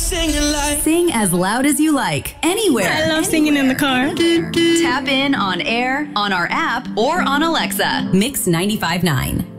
Sing as loud as you like, anywhere. I love singing in the car. Tap in on air, on our app, or on Alexa. Mix 95.9.